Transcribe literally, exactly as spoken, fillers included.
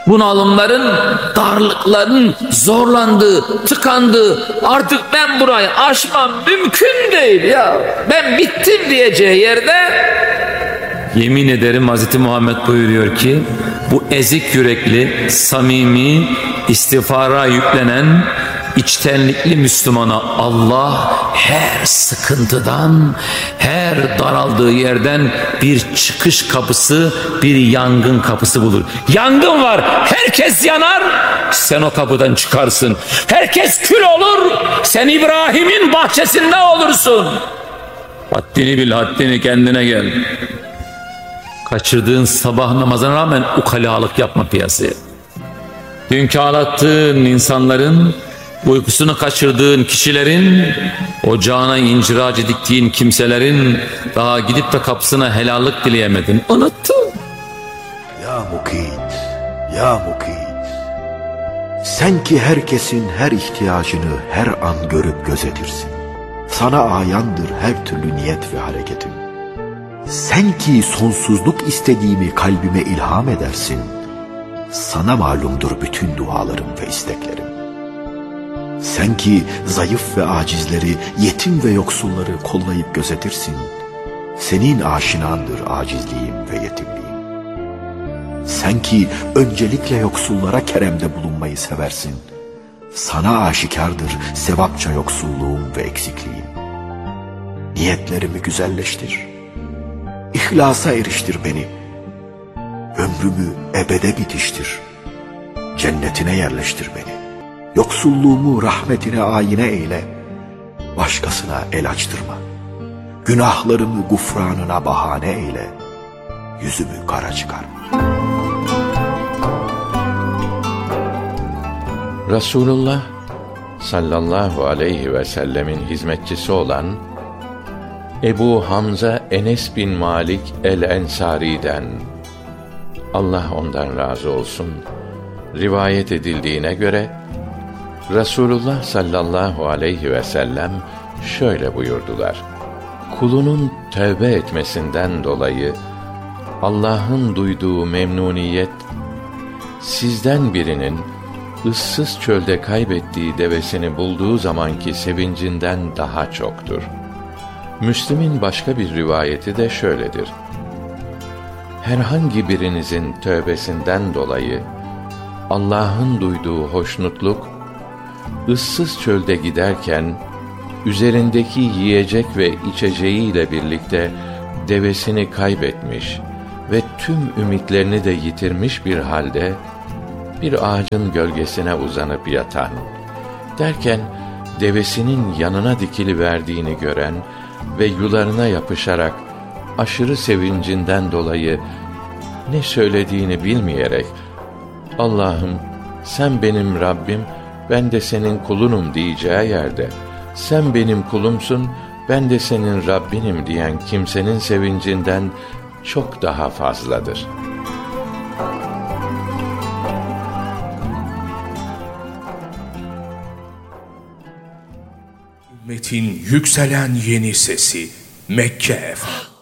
bunalımların, darlıkların zorlandığı, tıkandığı, artık ben burayı aşmam mümkün değil ya, ben bittim diyeceği yerde, yemin ederim Hazreti Muhammed buyuruyor ki, bu ezik yürekli, samimi, istiğfara yüklenen, içtenlikli Müslümana Allah her sıkıntıdan, her daraldığı yerden bir çıkış kapısı, bir yangın kapısı bulur. Yangın var, herkes yanar, sen o kapıdan çıkarsın. Herkes kül olur, sen İbrahim'in bahçesinde olursun. Haddini bil, haddini, kendine gel. Kaçırdığın sabah namazına rağmen ukalalık yapma piyasaya. Dünkü ağlattığın insanların, uykusunu kaçırdığın kişilerin, ocağına inciracı diktiğin kimselerin daha gidip de kapısına helallik dileyemedin. Unuttun. Ya Mukit, ya Mukit, sen ki herkesin her ihtiyacını her an görüp gözetirsin. Sana ayandır her türlü niyet ve hareketin. Sen ki sonsuzluk istediğimi kalbime ilham edersin. Sana malumdur bütün dualarım ve isteklerim. Sen ki zayıf ve acizleri, yetim ve yoksulları kollayıp gözetirsin. Senin aşinandır acizliğim ve yetimliğim. Sen ki öncelikle yoksullara keremde bulunmayı seversin. Sana aşikardır sevapça yoksulluğum ve eksikliğim. Niyetlerimi güzelleştir. İhlasa eriştir beni. Ömrümü ebede bitiştir. Cennetine yerleştir beni. Yoksulluğumu rahmetine ayine eyle. Başkasına el açtırma. Günahlarımı gufranına bahane eyle. Yüzümü kara çıkarma. Resulullah sallallahu aleyhi ve sellemin hizmetçisi olan Ebu Hamza Enes bin Malik el-Ensari'den, Allah ondan razı olsun, rivayet edildiğine göre Resulullah sallallahu aleyhi ve sellem şöyle buyurdular: kulunun tövbe etmesinden dolayı Allah'ın duyduğu memnuniyet, sizden birinin ıssız çölde kaybettiği devesini bulduğu zamanki sevincinden daha çoktur. Müslim'in başka bir rivayeti de şöyledir: herhangi birinizin tövbesinden dolayı Allah'ın duyduğu hoşnutluk, ıssız çölde giderken üzerindeki yiyecek ve içeceğiyle birlikte devesini kaybetmiş ve tüm ümitlerini de yitirmiş bir halde bir ağacın gölgesine uzanıp yatan, derken devesinin yanına dikiliverdiğini gören ve yularına yapışarak aşırı sevincinden dolayı ne söylediğini bilmeyerek Allah'ım sen benim Rabbim, ben de senin kulunum diyeceği yerde sen benim kulumsun, ben de senin Rabbinim diyen kimsenin sevincinden çok daha fazladır. Ümmetin yükselen yeni sesi Mekke Efendim.